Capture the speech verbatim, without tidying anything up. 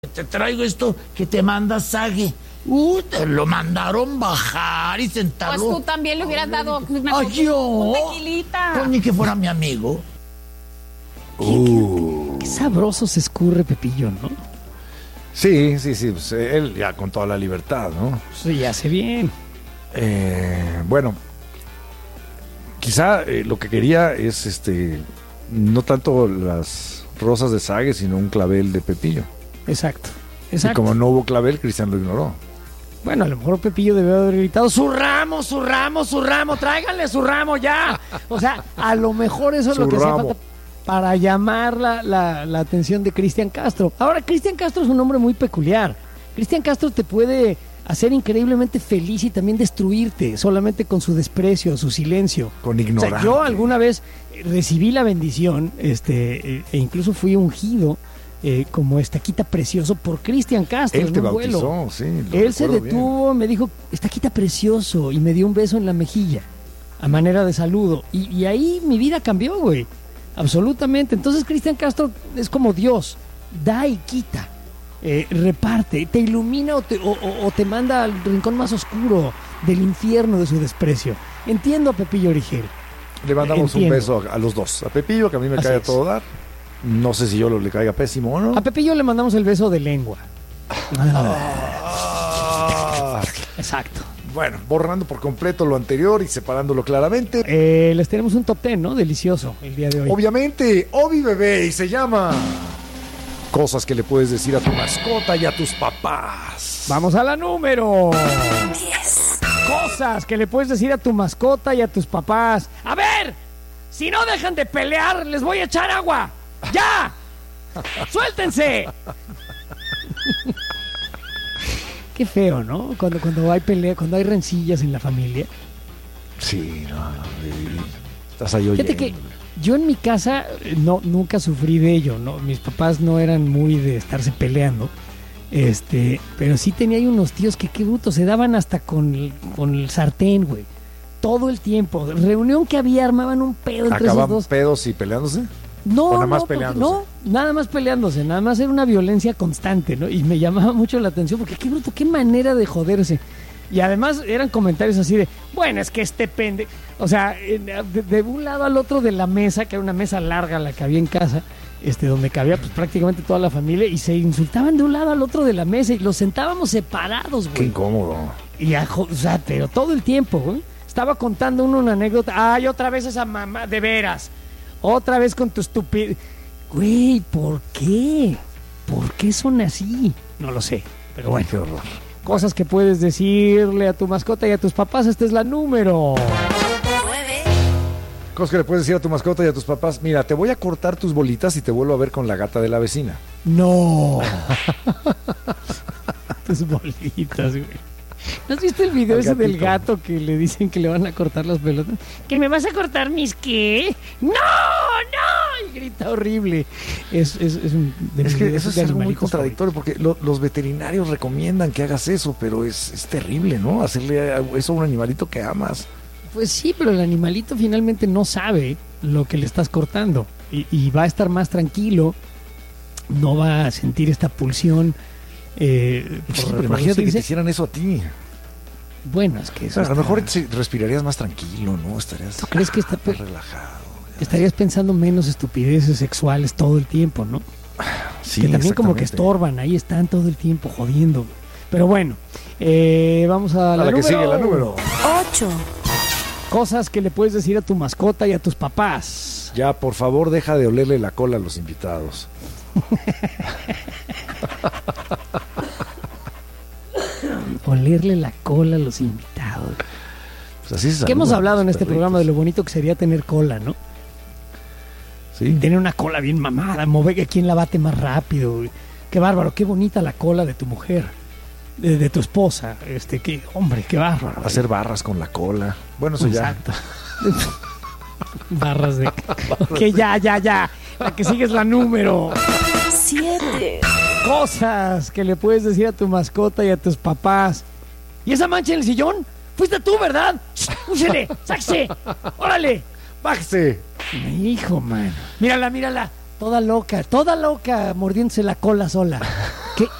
Te traigo esto que te manda Sage. Uh, te lo mandaron bajar y sentarlo. Pues tú también le hubieras dado una Ay, yo. un tequilita. Pues ni que fuera mi amigo. Uh. Qué sabroso se escurre Pepillo, ¿no? Sí, sí, sí. Pues él ya con toda la libertad, ¿no? Sí, hace bien. Eh, bueno, quizá eh, lo que quería es este no tanto las rosas de Sage, sino un clavel de Pepillo. Exacto, Y exacto. como no hubo clavel, Cristian lo ignoró. Bueno, a lo mejor Pepillo debió haber gritado: ¡su ramo, su ramo, su ramo! ¡Tráiganle su ramo ya! O sea, a lo mejor eso es Su lo que hacía ramo. falta para llamar la, la, la atención de Cristian Castro. Ahora, Cristian Castro es un hombre muy peculiar. Cristian Castro te puede hacer increíblemente feliz y también destruirte solamente con su desprecio, su silencio. Con O ignorancia. sea, yo alguna vez recibí la bendición, este, e incluso fui ungido eh, como estaquita precioso por Cristian Castro. Él en te un vuelo. bautizó, sí. lo Él se recuerdo detuvo, me dijo: estaquita precioso, y me dio un beso en la mejilla a manera de saludo. Y, y ahí mi vida cambió, güey. Absolutamente. Entonces Cristian Castro es como Dios, da y quita. Eh, reparte, te ilumina o te, o, o- o te manda al rincón más oscuro del infierno de su desprecio. Entiendo a Pepillo Origel. bien. Le mandamos Entiendo. un beso a, a los dos. A Pepillo, que a mí me Así cae a es. todo dar. No sé si yo lo, le caiga pésimo o no. A Pepillo le mandamos el beso de lengua. Ah, Exacto. bueno, borrando por completo lo anterior y separándolo claramente. Eh, les tenemos un top ten, ¿no? Delicioso el día de hoy. Obviamente, Obi Bebé, y se llama Cosas que le puedes decir a tu mascota y a tus papás. Vamos a la número diez. Cosas que le puedes decir a tu mascota y a tus papás. A ver, si no dejan de pelear, les voy a echar agua. ¡Ya! ¡Suéltense! Qué feo, ¿no? Cuando, cuando hay pelea, cuando hay rencillas en la familia. Sí, no, no, eh, estás ahí oyendo. Fíjate que yo en mi casa eh, no, nunca sufrí de ello, ¿no? Mis papás no eran muy de estarse peleando. Este, pero sí tenía ahí unos tíos que qué bruto, se daban hasta con el, con el sartén, güey. Todo el tiempo. Reunión que había, armaban un pedo entre esos ¿Acaban dos. pedos y peleándose? No, ¿O nada más no, porque- peleándose? no, nada más peleándose, nada más era una violencia constante, ¿no? Y me llamaba mucho la atención porque qué bruto, qué manera de joderse. Y además eran comentarios así de: bueno, es que este pende... O sea, en- de, de un lado al otro de la mesa, que era una mesa larga la que había en casa, este, donde cabía pues prácticamente toda la familia, y se insultaban de un lado al otro de la mesa y los sentábamos separados, Qué güey. incómodo. Y a jo- o sea, pero todo el tiempo, güey. Estaba contando uno una anécdota. Ay, otra vez esa mamá, de veras. Otra vez con tu estupidez. Güey, ¿por qué? ¿Por qué son así? No lo sé, pero bueno. Qué horror. Cosas que puedes decirle a tu mascota y a tus papás. Esta es la número. Cosas que le puedes decir a tu mascota y a tus papás. Mira, te voy a cortar tus bolitas y te vuelvo a ver con la gata de la vecina. No. Tus bolitas, güey. ¿No has visto el video Al ese del gatito. gato que le dicen que le van a cortar las pelotas? ¿Que me vas a cortar mis qué? ¡No! ¡No! Y grita horrible. Es, es, es un... de Es mis que videos eso es de algo muy animalitos contradictorio porque lo- los veterinarios recomiendan que hagas eso, pero es, es terrible, ¿no? Hacerle a- eso a un animalito que amas. Pues sí, pero el animalito finalmente no sabe lo que le estás cortando y, y va a estar más tranquilo, no va a sentir esta pulsión. Eh, por Sí, pero imagínate que te reproducirse. hicieran eso a ti. Bueno, es que O eso sea, a lo está- mejor te- respirarías más tranquilo, ¿no? Estarías ¿Tú crees que está pe- más relajado. estarías pensando menos estupideces sexuales todo el tiempo, ¿no? Sí, que también como que exactamente. estorban, ahí están todo el tiempo jodiendo. Pero bueno, eh, vamos a A la, la que número sigue, la número. Ocho. Cosas que le puedes decir a tu mascota y a tus papás. Ya, por favor, deja de olerle la cola a los invitados. Olerle la cola a los invitados. Pues así se Que hemos saludan hablado los en este perritos. programa de lo bonito que sería tener cola, ¿no? Sí. Tener una cola bien mamada, mover quién la bate más rápido. güey. Qué bárbaro, qué bonita la cola de tu mujer, de, de tu esposa. Este, qué hombre, qué bárbaro. güey. Hacer barras con la cola. Bueno, eso ya. Exacto. Barras de... Ok, ya, ya, ya. La que sigue es la número. Siete. Cosas que le puedes decir a tu mascota y a tus papás. ¿Y esa mancha en el sillón? Fuiste tú, ¿verdad? ¡Úsele! ¡Sáquese! ¡Órale! ¡Bájese! Hijo, man. Mírala, mírala. Toda loca, toda loca, mordiéndose la cola sola.